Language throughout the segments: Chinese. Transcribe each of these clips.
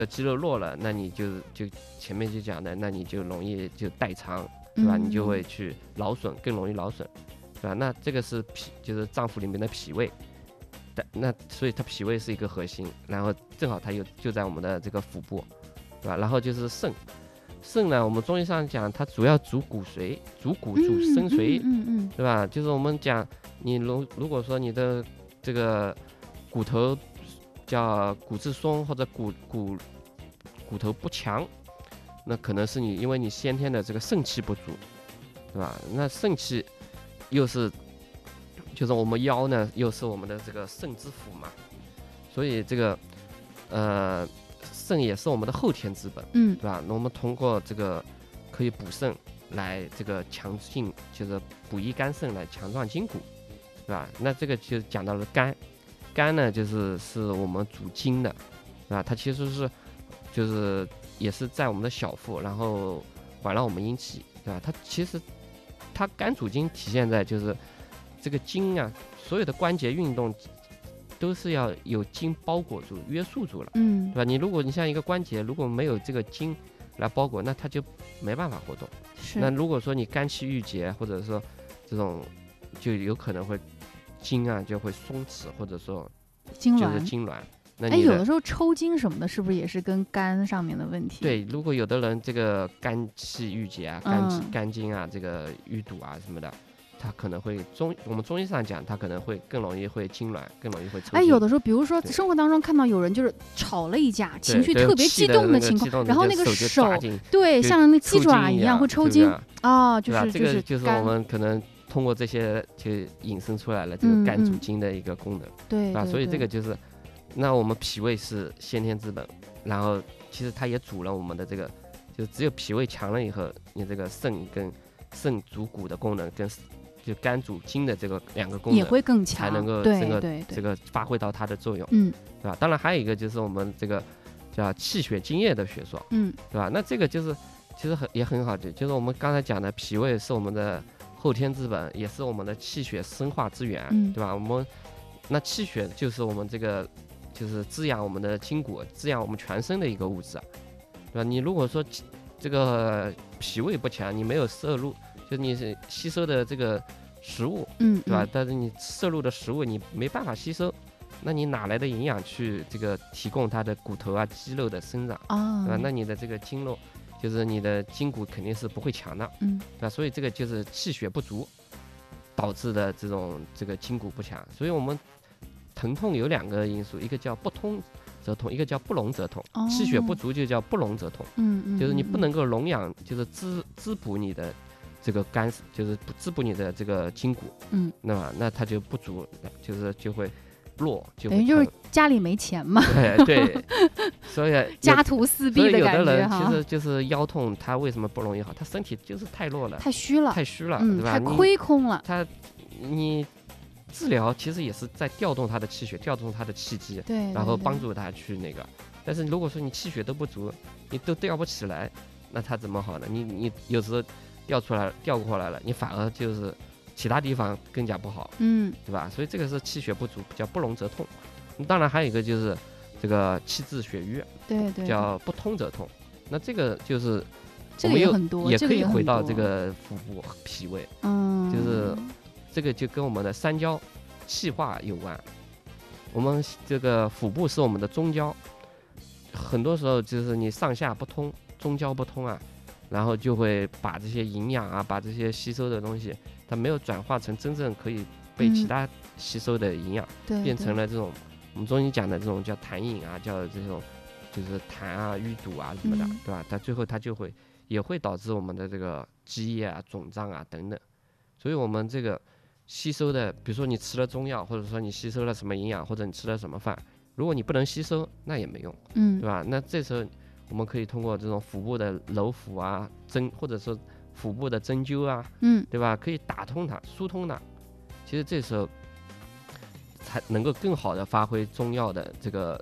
肌肉弱了，那你就前面就讲的，那你就容易就代偿，对吧？你就会去劳损，更容易劳损，对吧？那这个是就是脏腑里面的脾胃，那所以它脾胃是一个核心，然后正好它就在我们的这个腹部，对吧？然后就是肾呢，我们中医上讲，它主要主骨髓，主骨主生髓，对吧？就是我们讲，你如果说你的这个骨头叫骨质松或者骨头不强，那可能是因为你先天的这个肾气不足，对吧？那肾气又是就是我们腰呢，又是我们的这个肾之府嘛，所以这个肾也是我们的后天之本，对吧？那我们通过这个可以补肾来这个强劲，就是补益肝肾来强壮筋骨，对吧？那这个就讲到了肝呢，就是我们主筋的，对吧？它其实是就是也是在我们的小腹，然后环绕我们阴气，对吧？它其实它肝主筋体现在就是这个筋啊，所有的关节运动都是要有筋包裹住、约束住了，对吧？如果你像一个关节如果没有这个筋来包裹，那它就没办法活动。那如果说你肝气郁结，或者说这种就有可能会筋啊就会松弛，或者说就是筋挛。那有的时候抽筋什么的，是不是也是跟肝上面的问题？ 对，如果有的人这个肝气郁结啊、肝经啊、这个淤堵啊什么的，他可能会我们中医上讲，他可能会更容易会痉挛，更容易会抽筋。 有的时候，比如说生活当中看到有人就是吵了一架，情绪特别激动的情况，然后那个手对像那鸡爪一样会抽筋啊，就是这个就是我们可能通过这些就引申出来了这个肝主筋的一个功能， 对吧？所以这个就是，那我们脾胃是先天之本，然后其实它也主了我们的这个，就只有脾胃强了以后，你这个肾主骨的功能跟就肝主筋的这个两个功能也会更强， 才能够这个发挥到它的作用，对吧？当然还有一个就是我们这个叫气血津液的学说，对吧？那这个就是其实也很好的，就是我们刚才讲的脾胃是我们的后天之本，也是我们的气血生化之源，对吧？那气血就是我们这个就是滋养我们的筋骨、滋养我们全身的一个物质，对吧？你如果说这个脾胃不强，你没有摄入，就是你是吸收的这个食物，对吧？但是你摄入的食物你没办法吸收，那你哪来的营养去这个提供它的骨头啊、肌肉的生长对吧？那你的这个经络，就是你的筋骨肯定是不会强的，对吧？所以这个就是气血不足导致的这个筋骨不强。所以我们疼痛有两个因素，一个叫不通则痛，一个叫不隆则痛。气血不足就叫不隆则痛，就是你不能够容养，就是滋补你的这个肝，就是滋补你的这个筋骨，那它就不足，就会弱， 等于就是家里没钱嘛。 对，所以家徒四壁的感觉。 有的人其实就是腰痛，他为什么不容易好？他身体就是太弱了， 太虚了， 对吧？ 太亏空了。 你治疗其实也是在调动他的气血，调动他的气机， 对， 然后帮助他去那个。但是如果说你气血都不足，你都调不起来，那他怎么好呢？你有时候调过来了，你反而就是其他地方更加不好，对吧？所以这个是气血不足，叫不隆则痛。当然还有一个就是这个气滞血瘀， 对， 叫不通则痛。那这个就是这个也可以回到这个腹部脾胃，就是这个就跟我们的三焦气化有关。我们这个腹部是我们的中焦，很多时候就是你上下不通，中焦不通啊，然后就会把这些营养啊，把这些吸收的东西，它没有转化成真正可以被其他吸收的营养，变成了这种我们中医讲的这种叫痰饮啊，叫这种就是痰啊、淤堵啊什么的，对吧？它最后它也会导致我们的这个积液啊、肿胀啊等等。所以我们这个吸收的，比如说你吃了中药，或者说你吸收了什么营养，或者你吃了什么饭，如果你不能吸收，那也没用，对吧？那这时候我们可以通过这种腹部的揉腹啊、或者说腹部的针灸啊，对吧？可以打通它、疏通它。其实这时候才能够更好的发挥中药的这个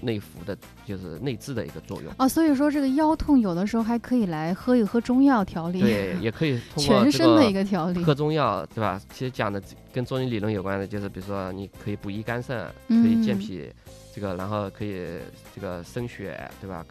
内服的，就是内痔的一个作用。 所以说这个腰痛有的时候还可以来喝一喝中药调理。 对，也可以通过全身的一个调理， 喝中药，对吧？其实讲的跟中医理论有关的，就是比如说你可以补益肝肾，可以健脾，这个然后可以这个生血，对吧？